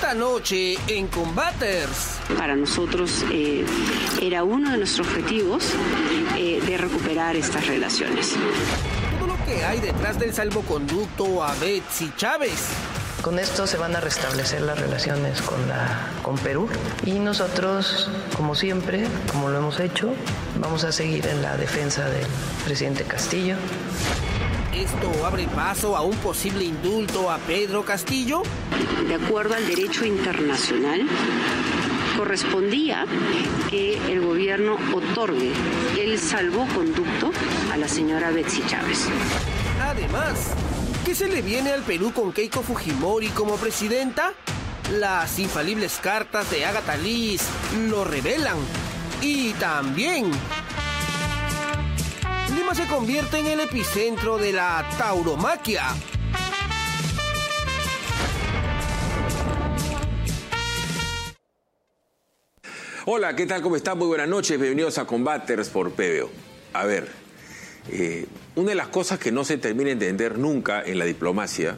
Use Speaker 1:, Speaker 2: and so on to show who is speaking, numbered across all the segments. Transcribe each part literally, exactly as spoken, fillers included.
Speaker 1: Esta noche en Combaters.
Speaker 2: Para nosotros eh, era uno de nuestros objetivos eh, de recuperar estas relaciones.
Speaker 1: Todo lo que hay detrás del salvoconducto a Betsy Chávez.
Speaker 3: Con esto se van a restablecer las relaciones con, la, con Perú y nosotros, como siempre, como lo hemos hecho, vamos a seguir en la defensa del presidente Castillo.
Speaker 1: ¿Esto abre paso a un posible indulto a Pedro Castillo?
Speaker 2: De acuerdo al derecho internacional, correspondía que el gobierno otorgue el salvoconducto a la señora Betsy Chávez.
Speaker 1: Además, ¿qué se le viene al Perú con Keiko Fujimori como presidenta? Las infalibles cartas de Agatha Liz lo revelan. Y también Lima se convierte en el epicentro de la tauromaquia.
Speaker 4: Hola, ¿qué tal? ¿Cómo están? Muy buenas noches. Bienvenidos a Combaters por P B O. A ver, eh, una de las cosas que no se termina de entender nunca en la diplomacia,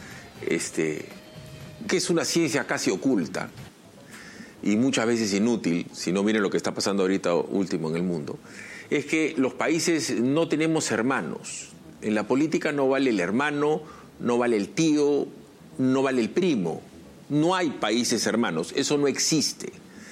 Speaker 4: este, que es una ciencia casi oculta y muchas veces inútil, si no miren lo que está pasando ahorita último en el mundo, es que los países no tenemos hermanos. En la política no vale el hermano, no vale el tío, no vale el primo. No hay países hermanos, eso no existe.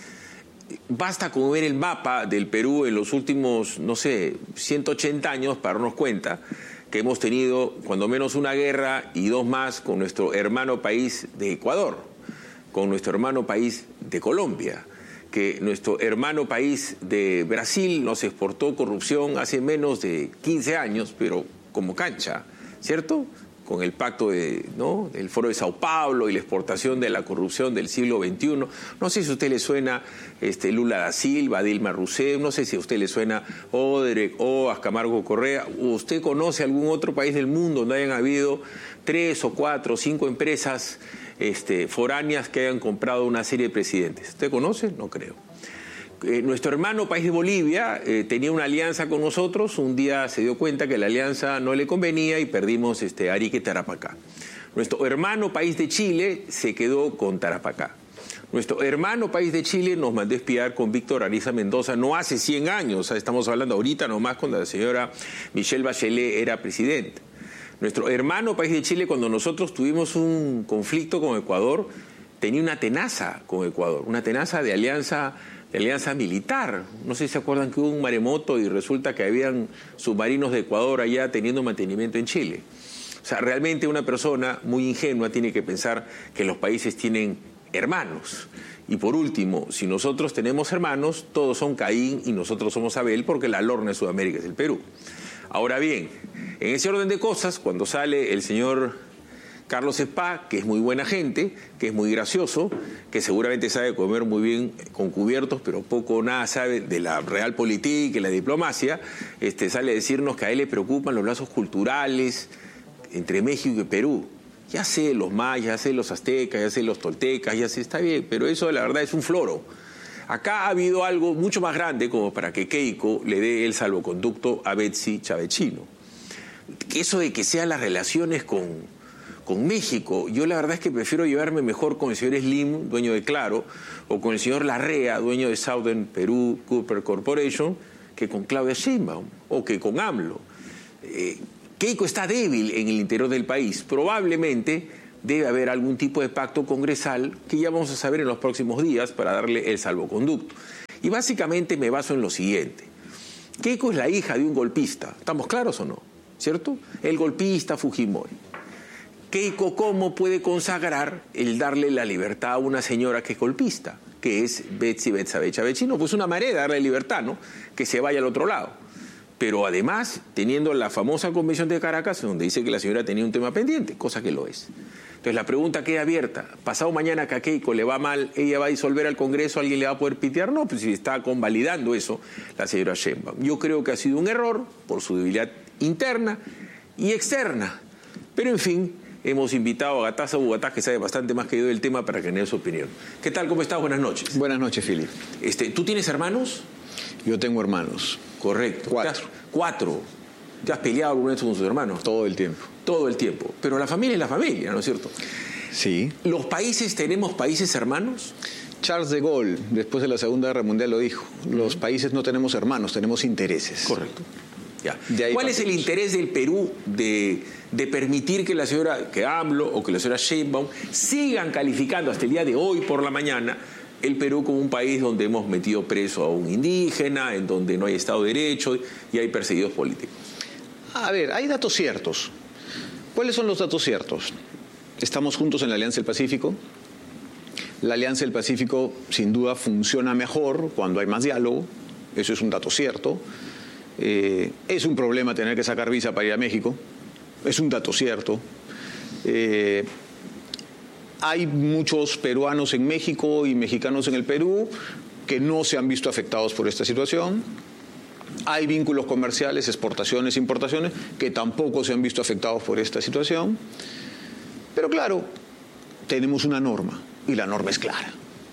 Speaker 4: Basta con ver el mapa del Perú en los últimos, no sé, ciento ochenta años para darnos cuenta que hemos tenido cuando menos una guerra y dos más con nuestro hermano país de Ecuador, con nuestro hermano país de Colombia, que nuestro hermano país de Brasil nos exportó corrupción hace menos de quince años, pero como cancha, ¿cierto? Con el pacto de, ¿no? del Foro de Sao Paulo y la exportación de la corrupción del siglo veintiuno. No sé si a usted le suena este, Lula da Silva, Dilma Rousseff, no sé si a usted le suena Odebrecht o a Camargo Correa. ¿Usted conoce algún otro país del mundo donde hayan habido tres o cuatro o cinco empresas este, foráneas que hayan comprado una serie de presidentes? ¿Usted conoce? No creo. Eh, nuestro hermano país de Bolivia eh, tenía una alianza con nosotros. Un día se dio cuenta que la alianza no le convenía y perdimos este, Arica y Tarapacá. Nuestro hermano país de Chile se quedó con Tarapacá. Nuestro hermano país de Chile nos mandó a espiar con Víctor Ariza Mendoza no hace cien años, estamos hablando ahorita nomás cuando la señora Michelle Bachelet era presidenta. Nuestro hermano país de Chile, cuando nosotros tuvimos un conflicto con Ecuador, tenía una tenaza con Ecuador, una tenaza de alianza de alianza militar. No sé si se acuerdan que hubo un maremoto y resulta que habían submarinos de Ecuador allá teniendo mantenimiento en Chile. O sea, realmente una persona muy ingenua tiene que pensar que los países tienen hermanos. Y por último, si nosotros tenemos hermanos, todos son Caín y nosotros somos Abel, porque la lorna de Sudamérica es el Perú. Ahora bien, en ese orden de cosas, cuando sale el señor Carlos Spa, que es muy buena gente, que es muy gracioso, que seguramente sabe comer muy bien con cubiertos, pero poco o nada sabe de la realpolitik y la diplomacia, este, sale a decirnos que a él le preocupan los lazos culturales entre México y Perú. Ya sé los mayas, ya sé los aztecas, ya sé los toltecas, ya sé, está bien, pero eso la verdad es un floro. Acá ha habido algo mucho más grande como para que Keiko le dé el salvoconducto a Betsy Chavechino. Eso de que sean las relaciones con... Con México, yo la verdad es que prefiero llevarme mejor con el señor Slim, dueño de Claro, o con el señor Larrea, dueño de Southern Perú Cooper Corporation, que con Claudia Sheinbaum, o que con AMLO. Eh, Keiko está débil en el interior del país. Probablemente debe haber algún tipo de pacto congresal que ya vamos a saber en los próximos días para darle el salvoconducto. Y básicamente me baso en lo siguiente. Keiko es la hija de un golpista, ¿estamos claros o no? ¿Cierto? El golpista Fujimori. Keiko, ¿cómo puede consagrar el darle la libertad a una señora que es golpista, que es Betsy Betsabe Chavechino? Pues una manera de darle libertad, ¿no? Que se vaya al otro lado. Pero además, teniendo la famosa convención de Caracas, donde dice que la señora tenía un tema pendiente, cosa que lo es. Entonces la pregunta queda abierta. ¿Pasado mañana que a Keiko le va mal, ella va a disolver al Congreso, alguien le va a poder pitear? No, pues si está convalidando eso la señora Sheinbaum. Yo creo que ha sido un error por su debilidad interna y externa. Pero en fin, hemos invitado a Gataza Bugatá, que sabe bastante más que yo del tema, para que me dé su opinión. ¿Qué tal? ¿Cómo estás? Buenas noches.
Speaker 5: Buenas noches, Philip.
Speaker 4: Este, ¿Tú tienes hermanos?
Speaker 5: Yo tengo hermanos.
Speaker 4: Correcto.
Speaker 5: Cuatro.
Speaker 4: ¿Te has, cuatro. ¿Te has peleado alguna vez con sus hermanos?
Speaker 5: Todo el tiempo.
Speaker 4: Todo el tiempo. Pero la familia es la familia, ¿no es cierto?
Speaker 5: Sí.
Speaker 4: ¿Los países tenemos países hermanos?
Speaker 5: Charles de Gaulle, después de la Segunda Guerra Mundial, lo dijo. Los países no tenemos hermanos, tenemos intereses.
Speaker 4: Correcto. Ya.
Speaker 5: ¿Cuál
Speaker 4: partimos. es el interés del Perú de, de permitir que la señora, que AMLO o que la señora Sheinbaum sigan calificando hasta el día de hoy por la mañana el Perú como un país donde hemos metido preso a un indígena, en donde no hay Estado de Derecho y hay perseguidos políticos?
Speaker 5: A ver, hay datos ciertos. ¿Cuáles son los datos ciertos? Estamos juntos en la Alianza del Pacífico. La Alianza del Pacífico sin duda funciona mejor cuando hay más diálogo. Eso es un dato cierto. Eh, es un problema tener que sacar visa para ir a México. Es un dato cierto. Eh, hay muchos peruanos en México y mexicanos en el Perú que no se han visto afectados por esta situación. Hay vínculos comerciales, exportaciones, importaciones, que tampoco se han visto afectados por esta situación. Pero claro, tenemos una norma, y la norma es clara.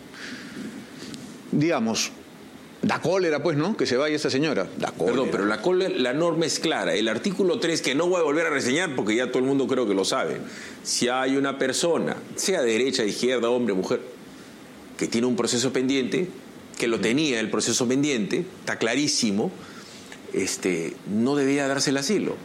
Speaker 5: Digamos, da cólera, pues, ¿no? Que se vaya esta señora. Da cólera.
Speaker 4: Perdón, pero la, cólera, la norma es clara. El artículo tres, que no voy a volver a reseñar porque ya todo el mundo creo que lo sabe. Si hay una persona, sea derecha, izquierda, hombre, mujer, que tiene un proceso pendiente, que lo tenía el proceso pendiente, está clarísimo, este, no debía darse el asilo.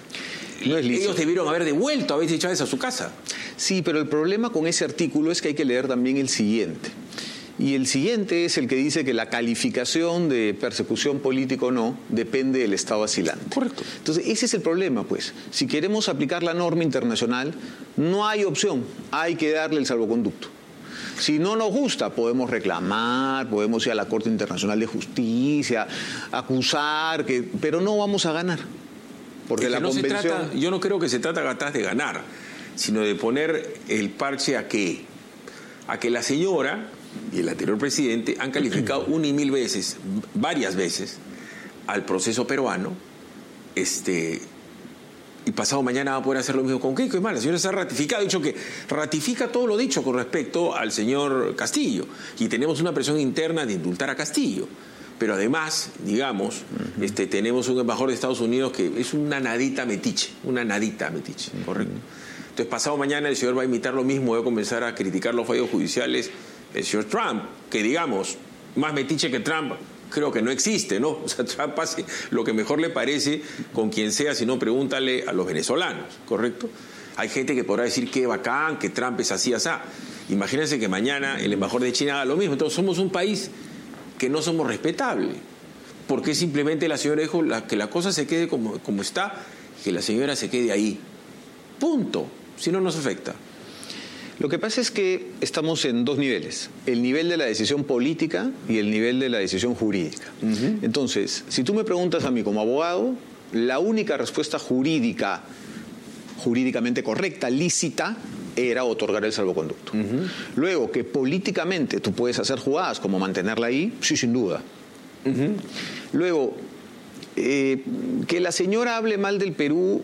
Speaker 4: No es Ellos debieron haber devuelto a Betsy Chávez a su casa.
Speaker 5: Sí, pero el problema con ese artículo es que hay que leer también el siguiente. Y el siguiente es el que dice que la calificación de persecución política o no depende del Estado asilante.
Speaker 4: Correcto.
Speaker 5: Entonces, ese es el problema, pues. Si queremos aplicar la norma internacional, no hay opción. Hay que darle el salvoconducto. Si no nos gusta, podemos reclamar, podemos ir a la Corte Internacional de Justicia, acusar, que, pero no vamos a ganar. Porque
Speaker 4: es que
Speaker 5: la
Speaker 4: no
Speaker 5: convención...
Speaker 4: se trata, yo no creo que se trata atrás de ganar, sino de poner el parche a qué. A que la señora y el anterior presidente han calificado una y mil veces, varias veces, al proceso peruano, este... y pasado mañana va a poder hacer lo mismo con Keiko. Es más, la señora se ha ratificado, ha dicho que ratifica todo lo dicho con respecto al señor Castillo. Y tenemos una presión interna de indultar a Castillo. Pero además, digamos, uh-huh. este, tenemos un embajador de Estados Unidos que es una nadita metiche, una nadita metiche, uh-huh. correcto. Entonces, pasado mañana el señor va a imitar lo mismo, va a comenzar a criticar los fallos judiciales del señor Trump, que digamos, más metiche que Trump, creo que no existe, ¿no? O sea, Trump hace lo que mejor le parece con quien sea, si no, pregúntale a los venezolanos, ¿correcto? Hay gente que podrá decir que bacán, que Trump es así, así. Imagínense que mañana el embajador de China haga lo mismo. Entonces, somos un país que no somos respetables. Porque simplemente la señora dijo la, que la cosa se quede como, como está, que la señora se quede ahí. Punto. Si no, nos afecta.
Speaker 5: Lo que pasa es que estamos en dos niveles, el nivel de la decisión política y el nivel de la decisión jurídica. Uh-huh. Entonces, si tú me preguntas a mí como abogado, la única respuesta jurídica, jurídicamente correcta, lícita, era otorgar el salvoconducto. Uh-huh. Luego, que políticamente tú puedes hacer jugadas como mantenerla ahí, sí, sin duda. Uh-huh. Luego, eh, que la señora hable mal del Perú,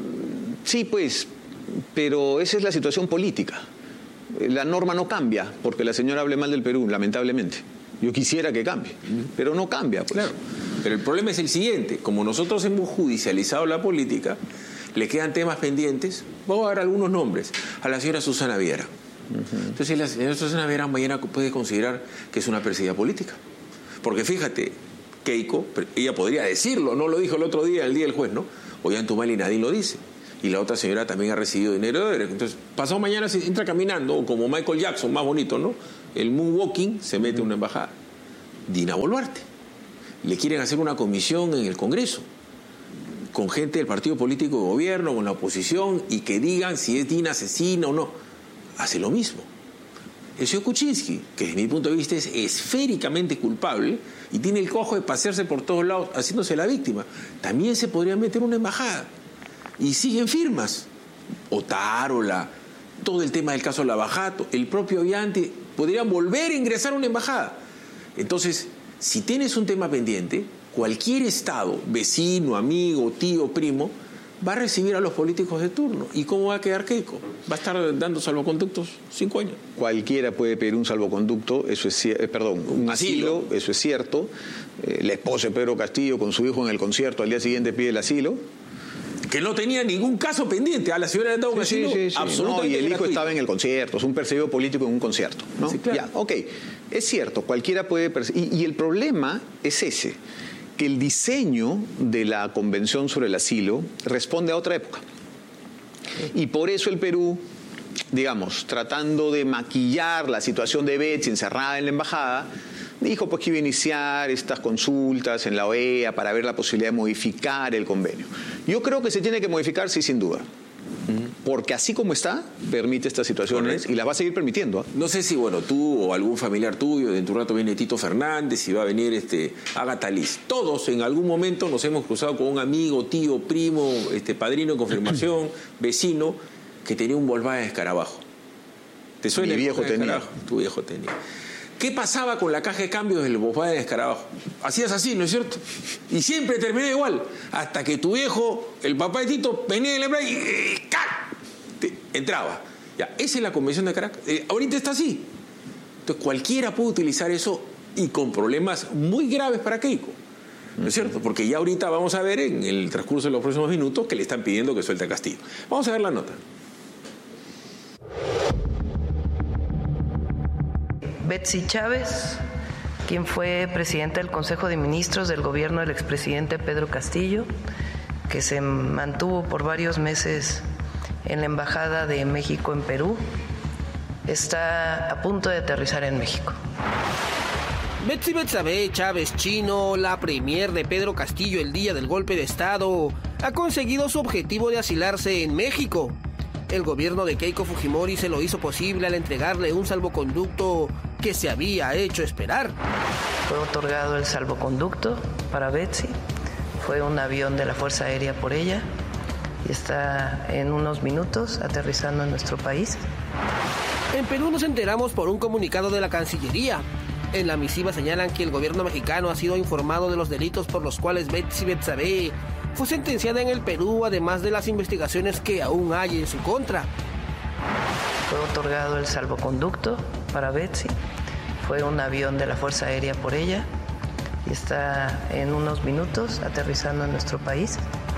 Speaker 5: sí, pues, pero esa es la situación política. La norma no cambia porque la señora hable mal del Perú, lamentablemente. Yo quisiera que cambie, pero no cambia, pues.
Speaker 4: Claro. Pero el problema es el siguiente: como nosotros hemos judicializado la política, le quedan temas pendientes. Voy a dar algunos nombres. A la señora Susana Viera. Uh-huh. Entonces, la señora Susana Viera mañana puede considerar que es una perseguida política. Porque fíjate, Keiko, ella podría decirlo, no lo dijo el otro día, el día del juez, ¿no? Ollantaytamala y nadie lo dice. Y la otra señora también ha recibido dinero de derecho. Entonces, pasado mañana se entra caminando, o como Michael Jackson, más bonito, ¿no? El moonwalking, se mete a una embajada. Dina Boluarte. Le quieren hacer una comisión en el Congreso, con gente del partido político de gobierno, con la oposición, y que digan si es Dina asesina o no. Hace lo mismo. El señor Kuczynski, que desde mi punto de vista es esféricamente culpable, y tiene el cojo de pasearse por todos lados haciéndose la víctima, también se podría meter una embajada. Y siguen firmas. Otárola, todo el tema del caso Lavajato, el propio Ollanta, podrían volver a ingresar a una embajada. Entonces, si tienes un tema pendiente, cualquier Estado, vecino, amigo, tío, primo, va a recibir a los políticos de turno. ¿Y cómo va a quedar Keiko? ¿Va a estar dando salvoconductos cinco años?
Speaker 5: Cualquiera puede pedir un salvoconducto, eso es eh, perdón, un asilo, asilo, eso es cierto. Eh, la esposa de Pedro Castillo con su hijo en el concierto al día siguiente pide el asilo.
Speaker 4: que no tenía ningún caso pendiente. A la señora le han dado un
Speaker 5: sí,
Speaker 4: asilo
Speaker 5: sí, sí,
Speaker 4: absolutamente
Speaker 5: no, y el hijo
Speaker 4: gratuito.
Speaker 5: estaba en el concierto, es un perseguido político en un concierto, ¿no?
Speaker 4: Sí, claro.
Speaker 5: Ya, ok, es cierto, cualquiera puede perseguir. Y, y el problema es ese, que el diseño de la Convención sobre el Asilo responde a otra época. Y por eso el Perú, digamos, tratando de maquillar la situación de Betsy encerrada en la embajada, dijo pues que iba a iniciar estas consultas en la O E A para ver la posibilidad de modificar el convenio. Yo creo que se tiene que modificar, sí, sin duda. Porque así como está, permite estas situaciones. Correcto. Y las va a seguir permitiendo. ¿eh?
Speaker 4: No sé si, bueno, tú o algún familiar tuyo, dentro de un rato viene Tito Fernández y va a venir este, Agatha Liz. Todos en algún momento nos hemos cruzado con un amigo, tío, primo, este, padrino de confirmación, vecino, que tenía un Volkswagen Escarabajo. ¿Te suena?
Speaker 5: Mi viejo tenía.
Speaker 4: Tu viejo tenía. ¿Qué pasaba con la caja de cambios del Volkswagen Escarabajo? Hacías así, ¿no es cierto? Y siempre terminaba igual. Hasta que tu viejo, el papá de Tito, venía en la empresa y eh, ¡cac! Te entraba. Ya, esa es la convención de Caracas. Eh, ahorita está así. Entonces cualquiera puede utilizar eso y con problemas muy graves para Keiko. ¿No es cierto? Porque ya ahorita vamos a ver en el transcurso de los próximos minutos que le están pidiendo que suelte a Castillo. Vamos a ver la nota.
Speaker 3: Betsy Chávez, quien fue presidenta del Consejo de Ministros del gobierno del expresidente Pedro Castillo, que se mantuvo por varios meses en la Embajada de México en Perú, está a punto de aterrizar en México.
Speaker 1: Betsy Betsabe Chávez Chino, la premier de Pedro Castillo el día del golpe de Estado, ha conseguido su objetivo de asilarse en México. El gobierno de Keiko Fujimori se lo hizo posible al entregarle un salvoconducto que se había hecho esperar.
Speaker 3: Fue otorgado el salvoconducto para Betsy, fue un avión de la Fuerza Aérea por ella y está en unos minutos aterrizando en nuestro país.
Speaker 1: En Perú nos enteramos por un comunicado de la Cancillería. En la misiva señalan que el gobierno mexicano ha sido informado de los delitos por los cuales Betsy Betsabe fue sentenciada en el Perú, además de las investigaciones que aún hay en su contra.
Speaker 3: Fue otorgado el salvoconducto para Betsy, fue un avión de la Fuerza Aérea por ella y está en unos minutos aterrizando en nuestro país.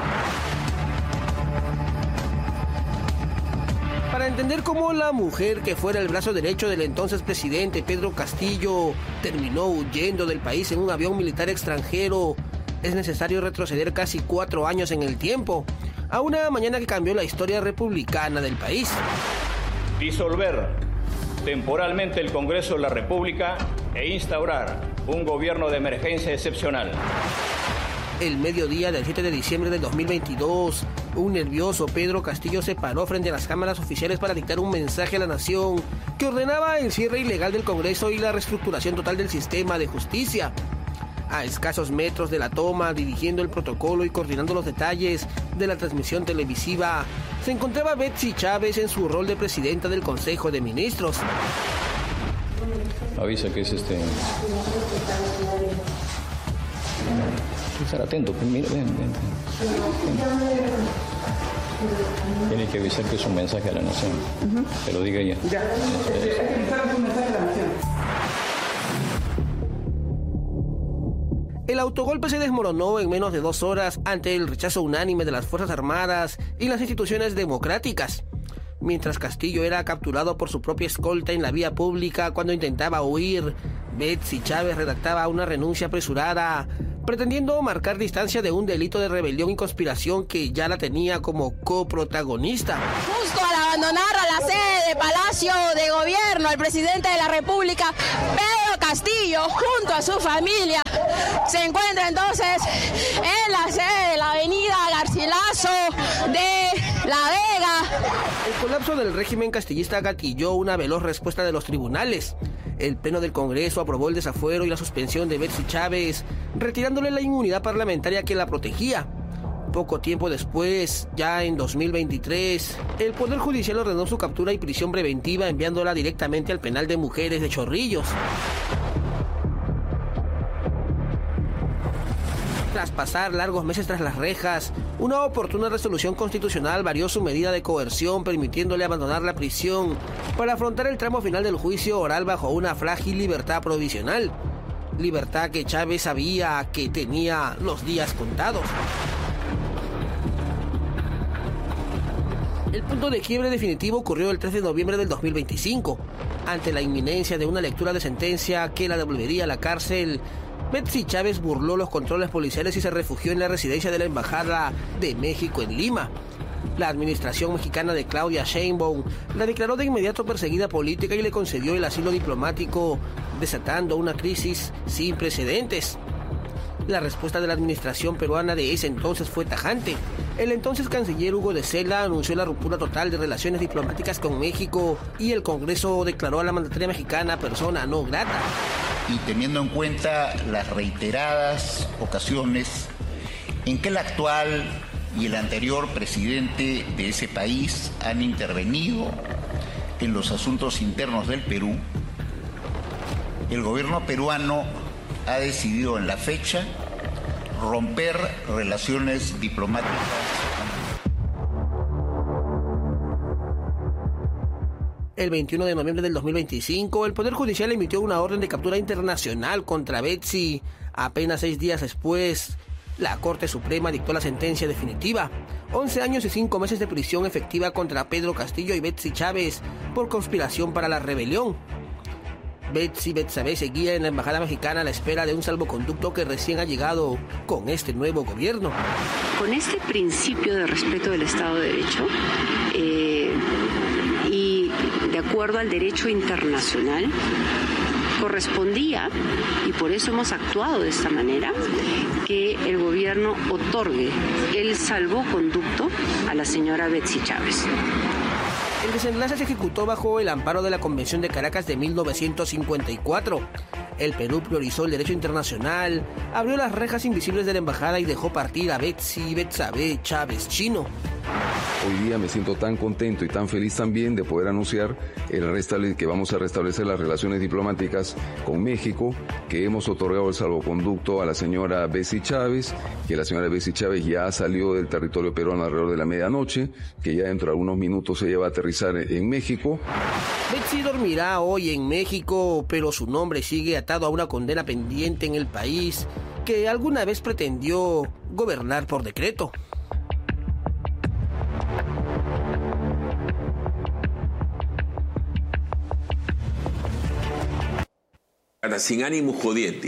Speaker 1: Para entender cómo la mujer que fuera el brazo derecho del entonces presidente Pedro Castillo terminó huyendo del país en un avión militar extranjero, es necesario retroceder casi cuatro años en el tiempo, a una mañana que cambió la historia republicana del país.
Speaker 6: Disolver temporalmente el Congreso de la República e instaurar un gobierno de emergencia excepcional.
Speaker 1: El mediodía del siete de diciembre del dos mil veintidós, un nervioso Pedro Castillo se paró frente a las cámaras oficiales para dictar un mensaje a la nación que ordenaba el cierre ilegal del Congreso y la reestructuración total del sistema de justicia. A escasos metros de la toma, dirigiendo el protocolo y coordinando los detalles de la transmisión televisiva, se encontraba Betsy Chávez en su rol de presidenta del Consejo de Ministros.
Speaker 7: Avisa que es este... Estar atento, pues mira, ven, ven, ven. Tiene que avisar que es un mensaje a la nación. Uh-huh. Que lo diga ella. Ya, es un mensaje a la nación.
Speaker 1: El autogolpe se desmoronó en menos de dos horas ante el rechazo unánime de las Fuerzas Armadas y las instituciones democráticas. Mientras Castillo era capturado por su propia escolta en la vía pública cuando intentaba huir, Betsy Chávez redactaba una renuncia apresurada, pretendiendo marcar distancia de un delito de rebelión y conspiración que ya la tenía como coprotagonista.
Speaker 8: Justo al abandonar a la sede de Palacio de Gobierno, el presidente de la República, Pedro Castillo, junto a su familia, se encuentra entonces en la sede de la avenida Garcilaso de La Vega.
Speaker 1: El colapso del régimen castillista gatilló una veloz respuesta de los tribunales. El Pleno del Congreso aprobó el desafuero y la suspensión de Betsy Chávez, retirándole la inmunidad parlamentaria que la protegía. Poco tiempo después, ya en dos mil veintitrés, el Poder Judicial ordenó su captura y prisión preventiva, enviándola directamente al penal de mujeres de Chorrillos. Tras pasar largos meses tras las rejas, una oportuna resolución constitucional varió su medida de coerción, permitiéndole abandonar la prisión para afrontar el tramo final del juicio oral bajo una frágil libertad provisional. Libertad que Chávez sabía que tenía los días contados. El punto de quiebre definitivo ocurrió el tres de noviembre del dos mil veinticinco. Ante la inminencia de una lectura de sentencia que la devolvería a la cárcel, Betsy Chávez burló los controles policiales y se refugió en la residencia de la Embajada de México en Lima. La administración mexicana de Claudia Sheinbaum la declaró de inmediato perseguida política y le concedió el asilo diplomático, desatando una crisis sin precedentes. La respuesta de la administración peruana de ese entonces fue tajante. El entonces canciller Hugo de Sela anunció la ruptura total de relaciones diplomáticas con México y el Congreso declaró a la mandataria mexicana persona no grata.
Speaker 9: Y teniendo en cuenta las reiteradas ocasiones en que el actual y el anterior presidente de ese país han intervenido en los asuntos internos del Perú, el gobierno peruano ha decidido en la fecha romper relaciones diplomáticas.
Speaker 1: El veintiuno de noviembre del dos mil veinticinco, el Poder Judicial emitió una orden de captura internacional contra Betsy. Apenas seis días después, la Corte Suprema dictó la sentencia definitiva. once años y cinco meses de prisión efectiva contra Pedro Castillo y Betsy Chávez por conspiración para la rebelión. Betsy Betsabe seguía en la Embajada Mexicana a la espera de un salvoconducto que recién ha llegado con este nuevo gobierno.
Speaker 2: Con este principio de respeto del Estado de Derecho eh, y de acuerdo al derecho internacional, correspondía, y por eso hemos actuado de esta manera, que el gobierno otorgue el salvoconducto a la señora Betsy Chávez.
Speaker 1: El desenlace se ejecutó bajo el amparo de la Convención de Caracas de mil novecientos cincuenta y cuatro. El Perú priorizó el derecho internacional, abrió las rejas invisibles de la embajada y dejó partir a Betsy Betsabe Chávez Chino.
Speaker 10: Hoy día me siento tan contento y tan feliz también de poder anunciar el restable- que vamos a restablecer las relaciones diplomáticas con México, que hemos otorgado el salvoconducto a la señora Betsy Chávez, que la señora Betsy Chávez ya salió del territorio peruano alrededor de la medianoche, que ya dentro de algunos minutos ella va a aterrizar en México.
Speaker 1: Betsy dormirá hoy en México, pero su nombre sigue atado a una condena pendiente en el país que alguna vez pretendió gobernar por decreto.
Speaker 4: Sin ánimo jodiente,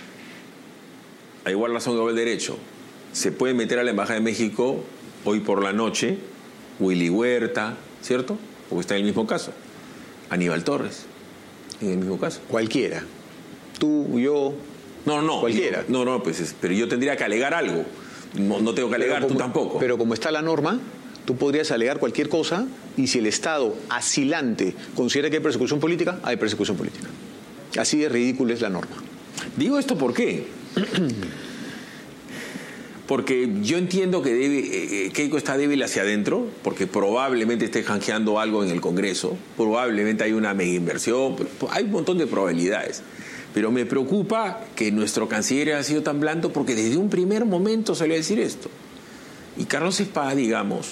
Speaker 4: a igual razón que el derecho, se puede meter a la Embajada de México hoy por la noche Willy Huerta, ¿cierto? Porque está en el mismo caso. Aníbal Torres, en el mismo caso.
Speaker 5: Cualquiera. Tú, yo...
Speaker 4: No, no.
Speaker 5: Cualquiera.
Speaker 4: Digo, no, no, pues, es, pero yo tendría que alegar algo. No, no tengo que alegar,
Speaker 5: como,
Speaker 4: tú tampoco.
Speaker 5: Pero como está la norma, tú podrías alegar cualquier cosa y si el Estado asilante considera que hay persecución política, hay persecución política. Así de ridícula es la norma.
Speaker 4: Digo esto ¿por qué? Porque yo entiendo que debe, eh, Keiko está débil hacia adentro, porque probablemente esté janjeando algo en el Congreso, probablemente hay una mega inversión, hay un montón de probabilidades. Pero me preocupa que nuestro canciller haya sido tan blando porque desde un primer momento salió a decir esto. Y Carlos Espada, digamos,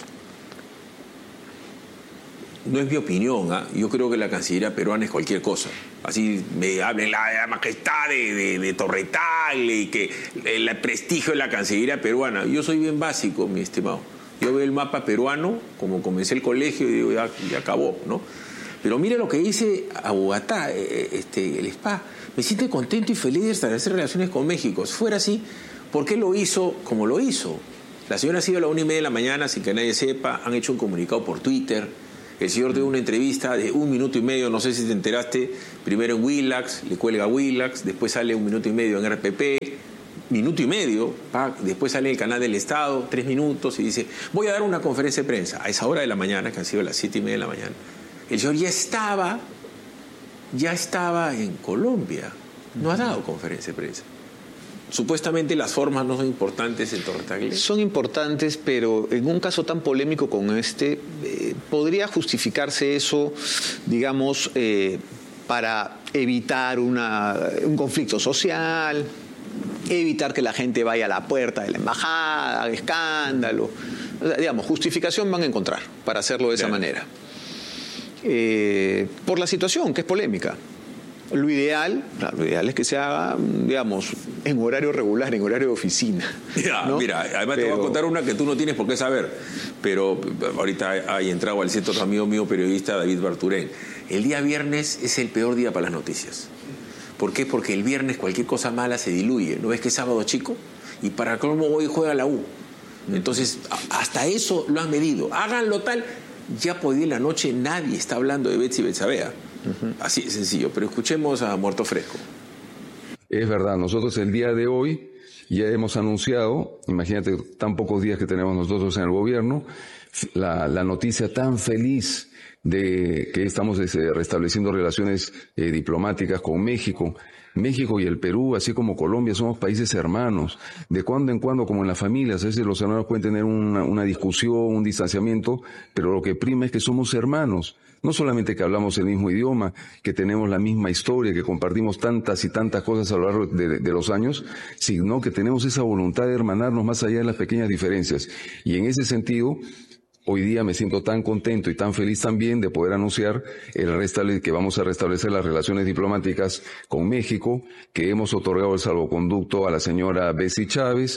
Speaker 4: no es mi opinión, ¿eh? Yo creo que la Cancillería peruana es cualquier cosa. Así me hablen la, la majestad de, de, de Torretagle y que el prestigio de la Cancillería peruana. Yo soy bien básico, mi estimado. Yo veo el mapa peruano, como comencé el colegio, y digo, ya, ya acabó, ¿no? Pero mire lo que dice a Bogotá, este, el Spa. Me siento contento y feliz de establecer relaciones con México. Si fuera así, ¿por qué lo hizo como lo hizo? La señora ha sido a la una y media de la mañana sin que nadie sepa, han hecho un comunicado por Twitter. El señor dio una entrevista de un minuto y medio, no sé si te enteraste, primero en Willax, le cuelga Willax, después sale un minuto y medio en R P P, minuto y medio, pa, después sale en el canal del Estado, tres minutos, y dice, voy a dar una conferencia de prensa a esa hora de la mañana, que han sido las siete y media de la mañana. El señor ya estaba, ya estaba en Colombia, no ha dado conferencia de prensa. Supuestamente las formas no son importantes en Torretagle.
Speaker 5: Son importantes, pero en un caso tan polémico como este, eh, podría justificarse eso, digamos, eh, para evitar una, un conflicto social, evitar que la gente vaya a la puerta de la embajada, haga escándalo. O sea, digamos, justificación van a encontrar para hacerlo de esa
Speaker 4: Claro.
Speaker 5: manera. Eh, por la situación, que es polémica. Lo ideal, lo ideal es que se haga, digamos, en horario regular, en horario de oficina.
Speaker 4: Ya, ¿no? Mira, además pero... te voy a contar una que tú no tienes por qué saber, pero ahorita hay entrado al centro otro amigo mío, periodista David Barturén. El día viernes es el peor día para las noticias. ¿Por qué? Porque el viernes cualquier cosa mala se diluye. ¿No ves que es sábado chico? Y para cómo hoy juega la U. Entonces, hasta eso lo han medido. Háganlo tal. Ya por día en la noche nadie está hablando de Betsy Betsabea. Uh-huh. Así de sencillo, pero escuchemos a Muerto Fresco.
Speaker 10: Es verdad, nosotros el día de hoy ya hemos anunciado, imagínate tan pocos días que tenemos nosotros en el gobierno, la, la noticia tan feliz de que estamos este, restableciendo relaciones eh, diplomáticas con México. México y el Perú, así como Colombia, somos países hermanos. De cuando en cuando, como en las familias, a veces los hermanos pueden tener una, una discusión, un distanciamiento, pero lo que prima es que somos hermanos. No solamente que hablamos el mismo idioma, que tenemos la misma historia, que compartimos tantas y tantas cosas a lo largo de, de los años, sino que tenemos esa voluntad de hermanarnos más allá de las pequeñas diferencias. Y en ese sentido, hoy día me siento tan contento y tan feliz también de poder anunciar el restable, que vamos a restablecer las relaciones diplomáticas con México, que hemos otorgado el salvoconducto a la señora Betsy Chávez.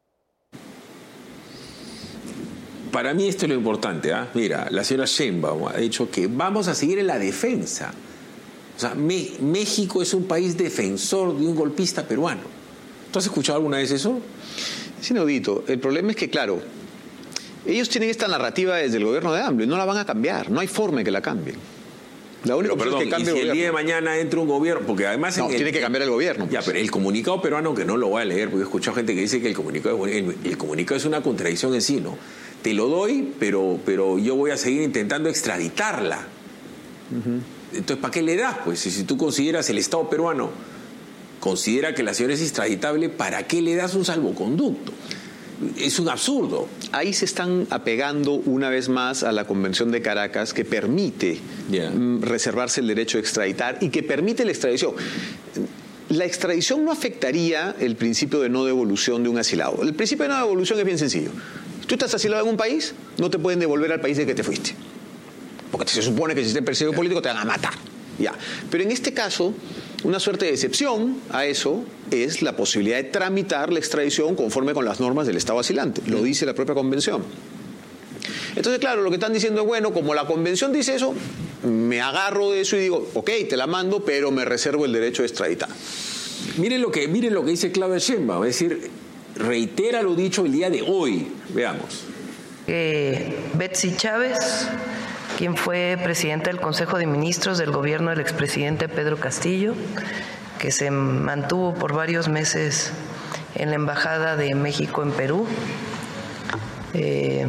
Speaker 4: Para mí esto es lo importante, ¿eh? Mira, la señora Sheinbaum ha dicho que vamos a seguir en la defensa. O sea, me, México es un país defensor de un golpista peruano. ¿Tú has escuchado alguna vez eso?
Speaker 5: Es inaudito. El problema es que, claro, ellos tienen esta narrativa desde el gobierno de AMLO y no la van a cambiar. No hay forma de que la cambien. La única
Speaker 4: pero, perdón,
Speaker 5: es que cambie
Speaker 4: y si
Speaker 5: el,
Speaker 4: el día de mañana entra un gobierno, porque además...
Speaker 5: No,
Speaker 4: el,
Speaker 5: tiene que cambiar el gobierno. Pues.
Speaker 4: Ya, pero el comunicado peruano, que no lo voy a leer, porque he escuchado gente que dice que el comunicado, el, el comunicado es una contradicción en sí, ¿no? Te lo doy, pero, pero yo voy a seguir intentando extraditarla. Uh-huh. Entonces, ¿para qué le das? Pues si, si tú consideras, el Estado peruano considera que la señora es extraditable, ¿para qué le das un salvoconducto? Es un absurdo.
Speaker 5: Ahí se están apegando una vez más a la Convención de Caracas, que permite yeah. reservarse el derecho de extraditar y que permite la extradición. La extradición no afectaría el principio de no devolución de un asilado. El principio de no devolución es bien sencillo. Tú estás asilado en un país, no te pueden devolver al país de que te fuiste. Porque se supone que si estás en perseguido político te van a matar. Ya. Pero en este caso, una suerte de excepción a eso es la posibilidad de tramitar la extradición conforme con las normas del Estado asilante. Lo dice la propia Convención. Entonces, claro, lo que están diciendo es, bueno, como la Convención dice eso, me agarro de eso y digo, ok, te la mando, pero me reservo el derecho de extraditar.
Speaker 4: Miren lo que, miren lo que dice Claudia Sheinbaum, es decir, reitera lo dicho el día de hoy. Veamos.
Speaker 3: Eh, Betsy Chávez, quien fue presidenta del Consejo de Ministros del gobierno del expresidente Pedro Castillo, que se mantuvo por varios meses en la Embajada de México en Perú, eh,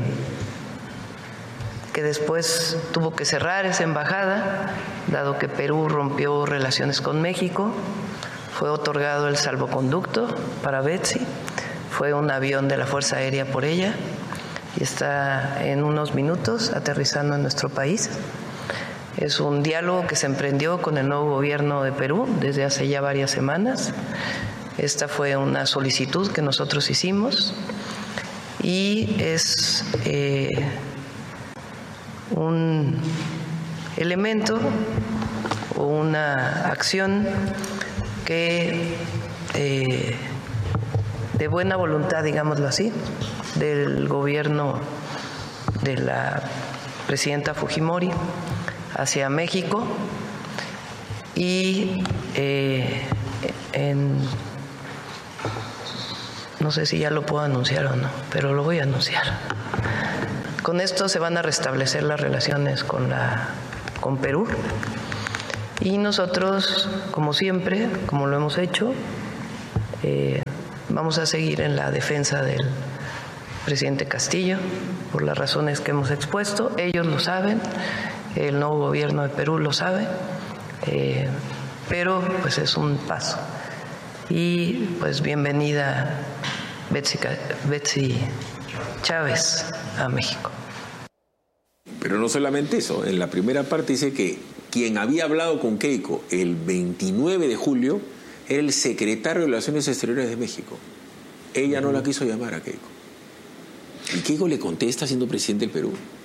Speaker 3: que después tuvo que cerrar esa embajada, dado que Perú rompió relaciones con México. Fue otorgado el salvoconducto para Betsy, fue un avión de la Fuerza Aérea por ella y está en unos minutos aterrizando en nuestro país. Es un diálogo que se emprendió con el nuevo gobierno de Perú desde hace ya varias semanas. Esta fue una solicitud que nosotros hicimos y es eh, un elemento o una acción que eh, de buena voluntad, digámoslo así, del gobierno de la presidenta Fujimori hacia México y eh, en, no sé si ya lo puedo anunciar o no, pero lo voy a anunciar. Con esto se van a restablecer las relaciones con, la, con Perú y nosotros, como siempre, como lo hemos hecho, eh, vamos a seguir en la defensa del presidente Castillo por las razones que hemos expuesto. Ellos lo saben, el nuevo gobierno de Perú lo sabe, eh, pero pues es un paso. Y pues bienvenida Betsy, Betsy Chávez a México.
Speaker 4: Pero no solamente eso, en la primera parte dice que quien había hablado con Keiko el veintinueve de julio era el secretario de Relaciones Exteriores de México. Ella no la quiso llamar a Keiko. Y Keiko le contesta siendo presidente del Perú.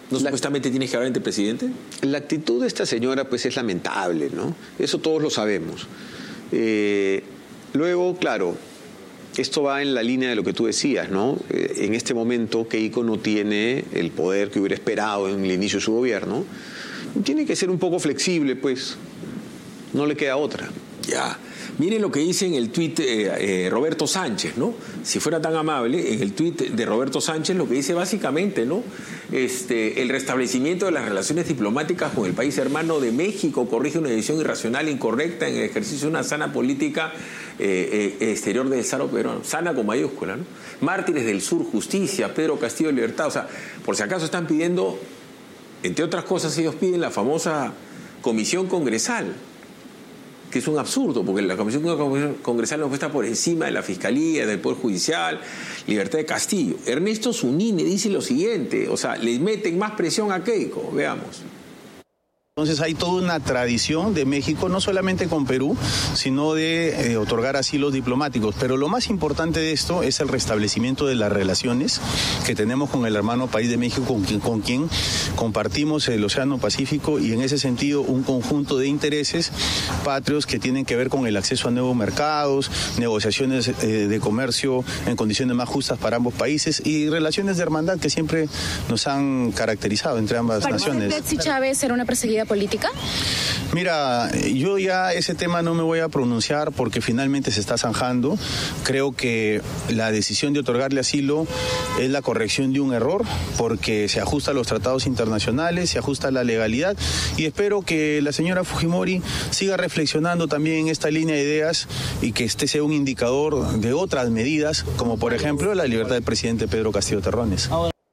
Speaker 4: ¿No la, supuestamente tienes que hablar entre presidente?
Speaker 5: La actitud de esta señora pues es lamentable, ¿no? Eso todos lo sabemos. Eh, luego, claro, esto va en la línea de lo que tú decías, ¿no? Eh, en este momento Keiko no tiene el poder que hubiera esperado en el inicio de su gobierno. Tiene que ser un poco flexible, pues. No le queda otra.
Speaker 4: Ya. Miren lo que dice en el tuit eh, eh, Roberto Sánchez, ¿no? Si fuera tan amable, en el tuit de Roberto Sánchez lo que dice básicamente, ¿no? Este, el restablecimiento de las relaciones diplomáticas con el país hermano de México corrige una decisión irracional e incorrecta en el ejercicio de una sana política eh, eh, exterior del Estado peruano. Sana con mayúscula, ¿no? Mártires del Sur, justicia, Pedro Castillo, libertad. O sea, por si acaso están pidiendo, entre otras cosas, ellos piden la famosa comisión congresal, que es un absurdo, porque la Comisión Congresal no está por encima de la Fiscalía, del Poder Judicial, libertad de Castillo. Ernesto Zunini dice lo siguiente, o sea, le meten más presión a Keiko, veamos.
Speaker 11: Entonces hay toda una tradición de México, no solamente con Perú, sino de eh, otorgar asilos diplomáticos. Pero lo más importante de esto es el restablecimiento de las relaciones que tenemos con el hermano país de México, con quien, con quien compartimos el Océano Pacífico y en ese sentido un conjunto de intereses patrios que tienen que ver con el acceso a nuevos mercados, negociaciones eh, de comercio en condiciones más justas para ambos países y relaciones de hermandad que siempre nos han caracterizado entre ambas naciones.
Speaker 12: ¿Para Betsy Chávez era una perseguida política?
Speaker 11: Mira, yo ya ese tema no me voy a pronunciar porque finalmente se está zanjando. Creo que la decisión de otorgarle asilo es la corrección de un error porque se ajusta a los tratados internacionales, se ajusta a la legalidad y espero que la señora Fujimori siga reflexionando también en esta línea de ideas y que este sea un indicador de otras medidas como por ejemplo la libertad del presidente Pedro Castillo Terrones.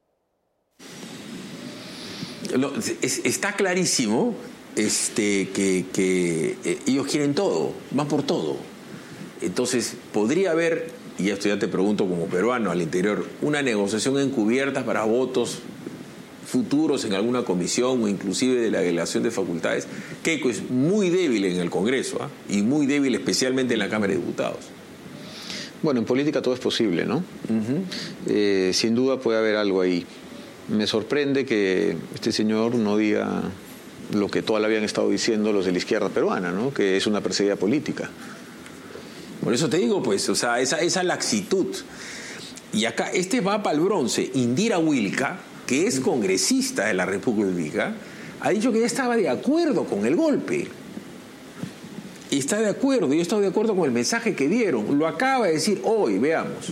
Speaker 4: Lo, es, está clarísimo este, que, que eh, ellos quieren todo, van por todo. Entonces, podría haber, y esto ya te pregunto como peruano al interior, una negociación encubierta para votos futuros en alguna comisión o inclusive de la delegación de facultades. Keiko es muy débil en el Congreso, ¿eh? Y muy débil especialmente en la Cámara de Diputados.
Speaker 5: Bueno, en política todo es posible, ¿no? Uh-huh. Eh, sin duda puede haber algo ahí. Me sorprende que este señor no diga lo que toda la habían estado diciendo los de la izquierda peruana, ¿no? Que es una perseguida política.
Speaker 4: Por eso te digo, pues, o sea, esa, esa laxitud. Y acá, este va para el bronce. Indira Wilca, que es congresista de la República, ha dicho que ya estaba de acuerdo con el golpe. Y está de acuerdo, yo estoy de acuerdo con el mensaje que dieron. Lo acaba de decir hoy, veamos.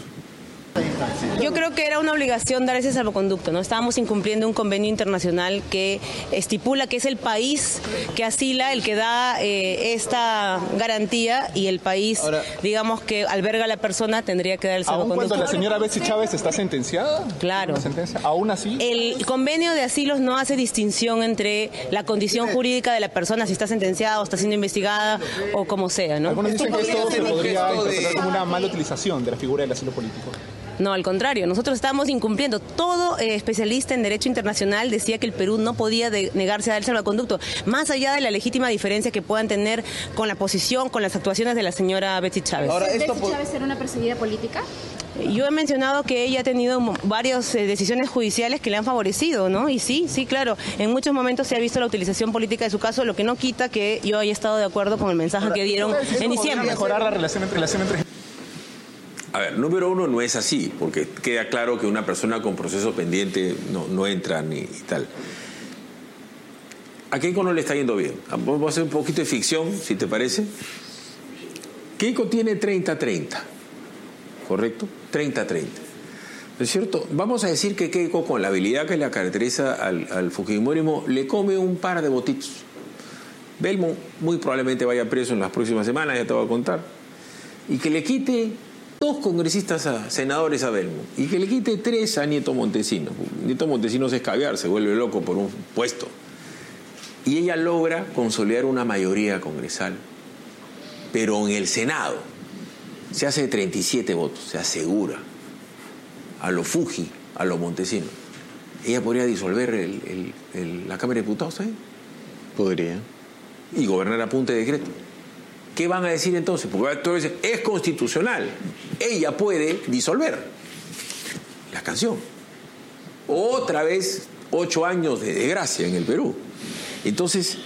Speaker 13: Yo creo que era una obligación dar ese salvoconducto, ¿no? Estábamos incumpliendo un convenio internacional que estipula que es el país que asila el que da eh, esta garantía y el país, ahora, digamos, que alberga a la persona tendría que dar el salvoconducto.
Speaker 14: ¿Aún cuando la señora Betsy Chávez está sentenciada?
Speaker 13: Claro.
Speaker 14: Sentencia? ¿Aún así?
Speaker 13: El convenio de asilos no hace distinción entre la condición jurídica de la persona, si está sentenciada o está siendo investigada o como sea, ¿no?
Speaker 14: Algunos dicen que esto se podría interpretar como una mala utilización de la figura del asilo político.
Speaker 13: No, al contrario, nosotros estábamos incumpliendo. Todo eh, especialista en derecho internacional decía que el Perú no podía de, negarse a dar el salvoconducto, más allá de la legítima diferencia que puedan tener con la posición, con las actuaciones de la señora Betsy Chávez.
Speaker 12: Ahora, ¿Betsy Chávez era una perseguida política?
Speaker 13: Yo he mencionado que ella ha tenido varias eh, decisiones judiciales que le han favorecido, ¿no? Y sí, sí, claro, en muchos momentos se ha visto la utilización política de su caso, lo que no quita que yo haya estado de acuerdo con el mensaje Ahora, que dieron en diciembre.
Speaker 14: Mejorar la relación entre relación entre
Speaker 4: A ver, número uno, no es así, porque queda claro que una persona con proceso pendiente no, no entra ni y tal. A Keiko no le está yendo bien. Vamos a hacer un poquito de ficción, si te parece. Keiko tiene treinta treinta, ¿correcto? treinta treinta. ¿No es cierto? Vamos a decir que Keiko, con la habilidad que le caracteriza al, al fujimorismo, le come un par de votitos. Belmo muy probablemente vaya preso en las próximas semanas, ya te voy a contar. Y que le quite dos congresistas, a, senadores a Belmo, y que le quite tres a Nieto Montesinos. Nieto Montesinos es caviar, se vuelve loco por un puesto. Y ella logra consolidar una mayoría congresal. Pero en el Senado se hace de treinta y siete votos, se asegura. A lo Fuji, a lo Montesinos. ¿Ella podría disolver el, el, el, la Cámara de Diputados también?
Speaker 5: Podría.
Speaker 4: Y gobernar a punta de decreto. ¿Qué van a decir entonces? Porque todos dicen, es constitucional. Ella puede disolver la canción. Otra vez ocho años de desgracia en el Perú. Entonces,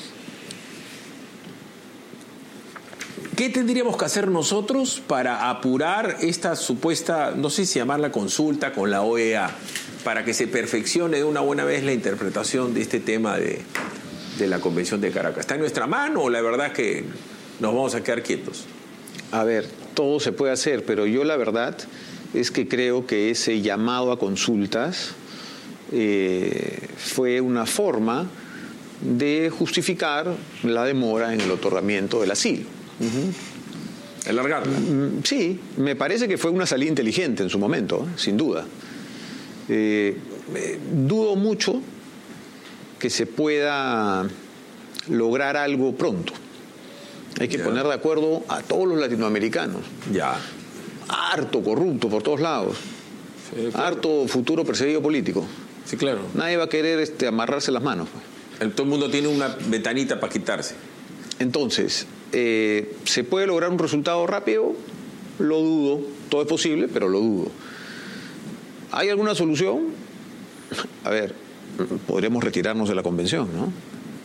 Speaker 4: ¿qué tendríamos que hacer nosotros para apurar esta supuesta, no sé si llamarla consulta con la O E A, para que se perfeccione de una buena vez la interpretación de este tema de, de la Convención de Caracas? ¿Está en nuestra mano o la verdad es que nos vamos a quedar quietos?
Speaker 5: A ver, todo se puede hacer, pero yo la verdad es que creo que ese llamado a consultas eh, fue una forma de justificar la demora en el otorgamiento del asilo.
Speaker 4: Uh-huh. ¿Alargarla?
Speaker 5: Sí, me parece que fue una salida inteligente en su momento, ¿eh? Sin duda. Eh, eh, dudo mucho que se pueda lograr algo pronto. Hay que ya. poner de acuerdo a todos los latinoamericanos.
Speaker 4: Ya.
Speaker 5: Harto corrupto por todos lados. Sí, claro. Harto futuro perseguido político.
Speaker 4: Sí, claro.
Speaker 5: Nadie va a querer este, amarrarse las manos.
Speaker 4: El, todo el mundo tiene una ventanita para quitarse.
Speaker 5: Entonces, eh, ¿se puede lograr un resultado rápido? Lo dudo. Todo es posible, pero lo dudo. ¿Hay alguna solución? A ver, podremos retirarnos de la convención, ¿no?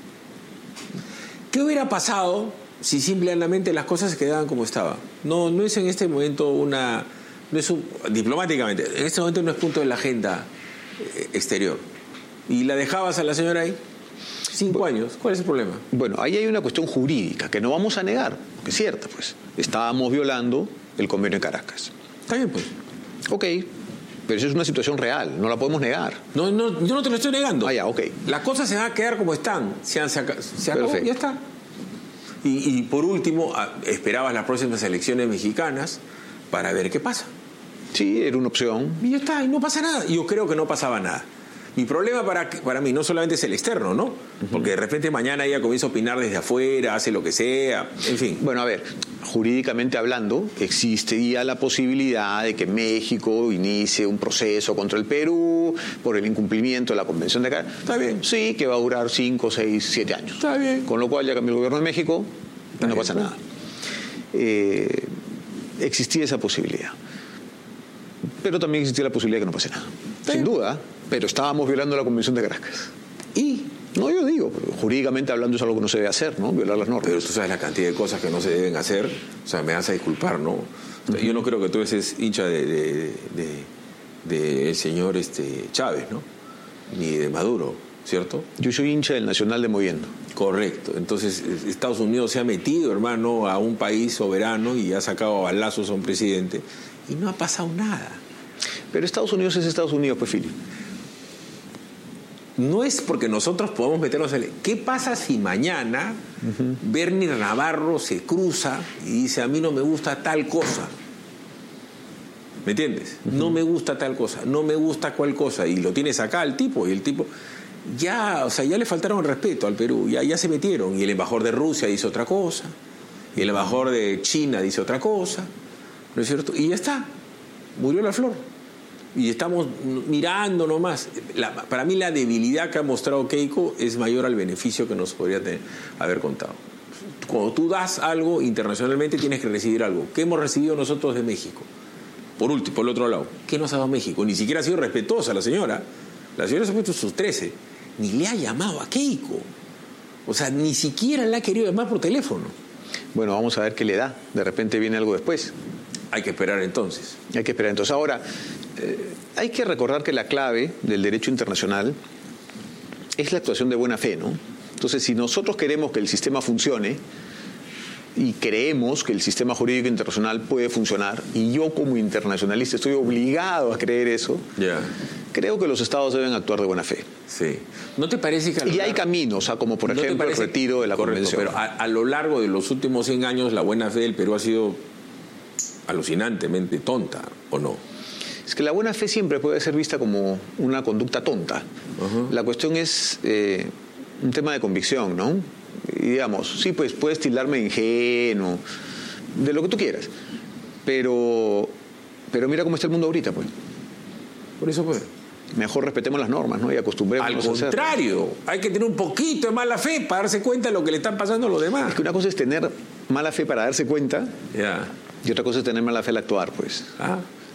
Speaker 4: ¿Qué hubiera pasado si simplemente las cosas se quedaban como estaban? No, no es en este momento una... no es un, diplomáticamente, en este momento no es punto de la agenda exterior. ¿Y la dejabas a la señora ahí? Cinco bueno, años. ¿Cuál es el problema?
Speaker 5: Bueno, ahí hay una cuestión jurídica que no vamos a negar, que es cierta, pues. Estábamos violando el convenio de Caracas.
Speaker 4: Está bien, pues.
Speaker 5: Ok, pero eso es una situación real, no la podemos negar.
Speaker 4: No, no, yo no te lo estoy negando.
Speaker 5: Ah, ya, ok.
Speaker 4: Las cosas se van a quedar como están. Se, han saca, se acabó, ya está. Y, y por último, esperabas las próximas elecciones mexicanas para ver qué pasa.
Speaker 5: Sí, era una opción.
Speaker 4: Y ya está, y no pasa nada. Yo creo que no pasaba nada. Mi problema para, para mí no solamente es el externo, ¿no? Porque de repente mañana ella comienza a opinar desde afuera, hace lo que sea, en fin.
Speaker 5: Bueno, a ver, jurídicamente hablando, existiría la posibilidad de que México inicie un proceso contra el Perú por el incumplimiento de la Convención de Caracas.
Speaker 4: Está bien.
Speaker 5: Sí, que va a durar cinco, seis, siete años.
Speaker 4: Está bien.
Speaker 5: Con lo cual ya cambió el gobierno de México, no bien, pasa pues. nada. Eh, existía esa posibilidad. Pero también existía la posibilidad de que no pase nada. Sin bien. duda, pero estábamos violando la Convención de Caracas.
Speaker 4: Y,
Speaker 5: no, yo digo, jurídicamente hablando es algo que no se debe hacer, ¿no? Violar las normas.
Speaker 4: Pero tú sabes la cantidad de cosas que no se deben hacer. O sea, me vas a disculpar, ¿no? O sea, uh-huh. Yo no creo que tú eres hincha de, de, de, de, de el señor este, Chávez, ¿no? Ni de Maduro, ¿cierto?
Speaker 5: Yo soy hincha del Nacional de Moviendo.
Speaker 4: Correcto. Entonces, Estados Unidos se ha metido, hermano, a un país soberano y ha sacado a balazos a un presidente y no ha pasado nada.
Speaker 5: Pero Estados Unidos es Estados Unidos, pues, Fili.
Speaker 4: No es porque nosotros podamos meternos en... ¿Qué pasa si mañana uh-huh. Bernie Navarro se cruza y dice, a mí no me gusta tal cosa? ¿Me entiendes? Uh-huh. No me gusta tal cosa, no me gusta cual cosa. Y lo tienes acá el tipo, y el tipo... Ya, o sea, ya le faltaron el respeto al Perú, ya, ya se metieron. Y el embajador de Rusia dice otra cosa, y el embajador de China dice otra cosa, ¿no es cierto? Y ya está, murió la flor. Y estamos mirando nomás. La, para mí la debilidad que ha mostrado Keiko es mayor al beneficio que nos podría tener, haber contado. Cuando tú das algo internacionalmente tienes que recibir algo. ¿Qué hemos recibido nosotros de México? Por último, por el otro lado, ¿qué nos ha dado México? Ni siquiera ha sido respetuosa la señora. La señora se ha puesto sus trece. Ni le ha llamado a Keiko. O sea, ni siquiera la ha querido llamar por teléfono.
Speaker 5: Bueno, vamos a ver qué le da. De repente viene algo después.
Speaker 4: Hay que esperar entonces.
Speaker 5: Hay que esperar entonces. Ahora, eh, hay que recordar que la clave del derecho internacional es la actuación de buena fe, ¿no? Entonces, si nosotros queremos que el sistema funcione y creemos que el sistema jurídico internacional puede funcionar, y yo como internacionalista estoy obligado a creer eso,
Speaker 4: yeah.
Speaker 5: creo que los estados deben actuar de buena fe.
Speaker 4: Sí. ¿No te parece que...
Speaker 5: Y hay caminos, o sea, como por
Speaker 4: ¿no
Speaker 5: ejemplo el retiro de la
Speaker 4: correcto,
Speaker 5: convención?
Speaker 4: Pero a, a lo largo de los últimos cien años la buena fe del Perú ha sido alucinantemente tonta, ¿o no?
Speaker 5: Es que la buena fe siempre puede ser vista como una conducta tonta. Uh-huh. La cuestión es eh, un tema de convicción, ¿no? Y digamos, sí, pues puedes tildarme ingenuo, de lo que tú quieras, pero pero mira cómo está el mundo ahorita, pues.
Speaker 4: Por eso, pues.
Speaker 5: Mejor respetemos las normas, ¿no? Y acostumbrémonos a hacer.
Speaker 4: Al contrario, hay que tener un poquito de mala fe para darse cuenta de lo que le están pasando a los demás.
Speaker 5: Es que una cosa es tener mala fe para darse cuenta,
Speaker 4: yeah.
Speaker 5: y otra cosa es tener mala fe al actuar, pues.
Speaker 4: Ah.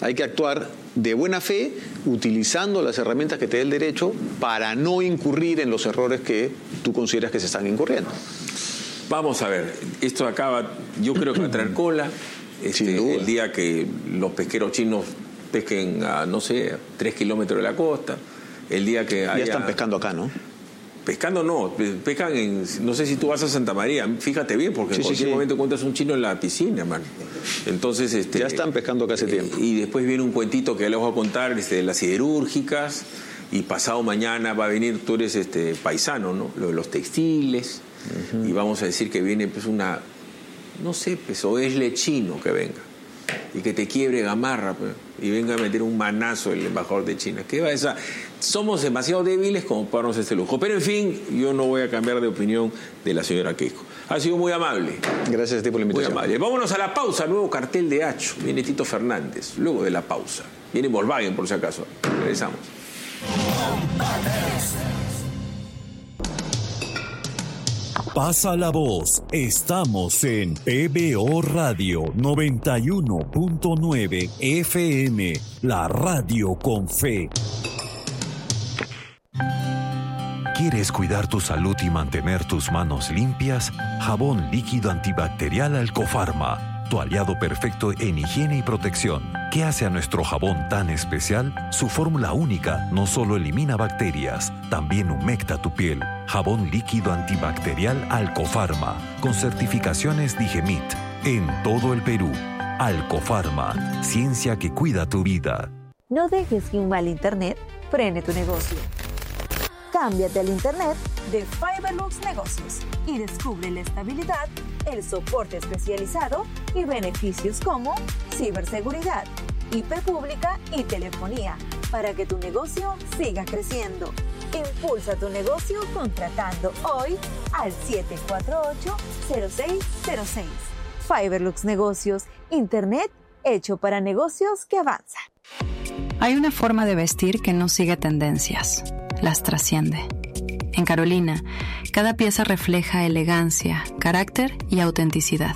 Speaker 5: Hay que actuar de buena fe, utilizando las herramientas que te dé el derecho para no incurrir en los errores que tú consideras que se están incurriendo.
Speaker 4: Vamos a ver, esto acaba, yo creo que va a traer cola. Este, el día que los pesqueros chinos pesquen a, no sé, tres kilómetros de la costa, el día que haya...
Speaker 5: Ya están pescando acá, ¿no?
Speaker 4: Pescando no, pescan en... No sé si tú vas a Santa María, fíjate bien, porque sí, en cualquier sí, sí. momento encuentras un chino en la piscina, man. Entonces, este...
Speaker 5: Ya están pescando acá hace
Speaker 4: eh,
Speaker 5: tiempo.
Speaker 4: Y después viene un cuentito que les voy a contar, este, de las siderúrgicas, y pasado mañana va a venir, tú eres este, paisano, ¿no? Lo de los textiles, uh-huh. y vamos a decir que viene pues una... No sé, pues, o es lechino que venga, y que te quiebre Gamarra, pues, y venga a meter un manazo el embajador de China. ¿Qué va a esa? Somos demasiado débiles como para darnos este lujo. Pero en fin, yo no voy a cambiar de opinión de la señora Keiko. Ha sido muy amable.
Speaker 5: Gracias a ti por la invitación.
Speaker 4: Muy amable. Vámonos a la pausa. Nuevo cartel de Hacho. Viene Tito Fernández. Luego de la pausa. Viene Volkswagen, por si acaso. Regresamos.
Speaker 15: Pasa la voz. Estamos en P B O Radio noventa y uno punto nueve F M, la radio con fe. ¿Quieres cuidar tu salud y mantener tus manos limpias? Jabón líquido antibacterial Alcofarma, tu aliado perfecto en higiene y protección. ¿Qué hace a nuestro jabón tan especial? Su fórmula única no solo elimina bacterias, también humecta tu piel. Jabón líquido antibacterial Alcofarma, con certificaciones Digemit, en todo el Perú. Alcofarma, ciencia que cuida tu vida.
Speaker 16: No dejes que un mal internet frene tu negocio. Cámbiate al internet de Fiberlux Negocios y descubre la estabilidad, el soporte especializado y beneficios como ciberseguridad, I P pública y telefonía para que tu negocio siga creciendo. Impulsa tu negocio contratando hoy al siete cuatro ocho, cero seis cero seis. Fiberlux Negocios, internet hecho para negocios que avanzan.
Speaker 17: Hay una forma de vestir que no sigue tendencias, las trasciende. En Carolina, cada pieza refleja elegancia, carácter y autenticidad.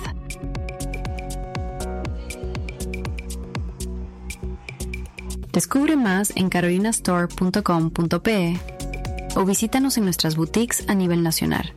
Speaker 17: Descubre más en carolina store punto com punto pe o visítanos en nuestras boutiques a nivel nacional.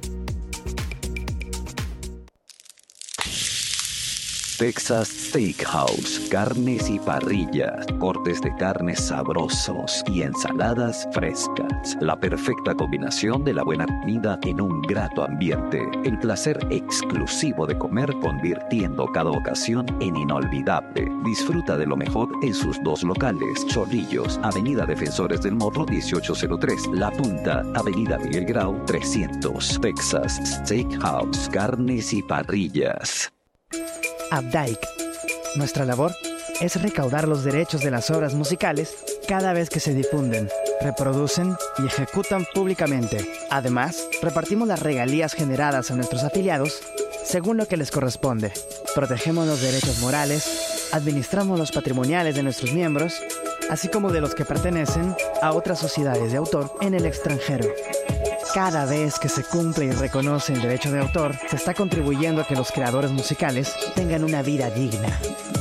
Speaker 18: Texas Steakhouse, carnes y parrillas, cortes de carnes sabrosos y ensaladas frescas. La perfecta combinación de la buena comida en un grato ambiente. El placer exclusivo de comer convirtiendo cada ocasión en inolvidable. Disfruta de lo mejor en sus dos locales. Chorrillos, Avenida Defensores del Morro dieciocho cero tres. La Punta, Avenida Miguel Grau trescientos. Texas Steakhouse, carnes y parrillas.
Speaker 19: Updike. Nuestra labor es recaudar los derechos de las obras musicales cada vez que se difunden, reproducen y ejecutan públicamente. Además, repartimos las regalías generadas a nuestros afiliados según lo que les corresponde. Protegemos los derechos morales, administramos los patrimoniales de nuestros miembros, así como de los que pertenecen a otras sociedades de autor en el extranjero. Cada vez que se cumple y reconoce el derecho de autor, se está contribuyendo a que los creadores musicales tengan una vida digna.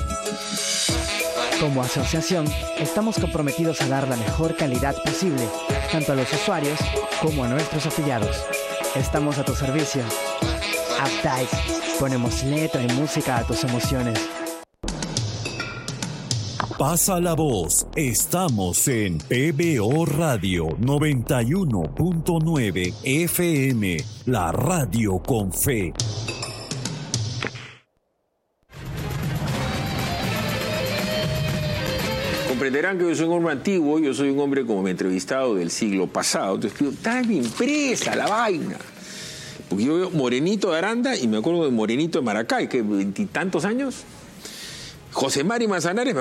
Speaker 19: Como asociación, estamos comprometidos a dar la mejor calidad posible, tanto a los usuarios como a nuestros afiliados. Estamos a tu servicio. Updike. Ponemos letra y música a tus emociones.
Speaker 15: Pasa la voz. Estamos en P B O Radio noventa y uno punto nueve F M, la radio con fe.
Speaker 4: Comprenderán que yo soy un hombre antiguo, yo soy un hombre como me he entrevistado del siglo pasado. Entonces pido, dame impresa la vaina. Porque yo veo Morenito de Aranda y me acuerdo de Morenito de Maracay, que veintitantos años. José Mari Manzanares, me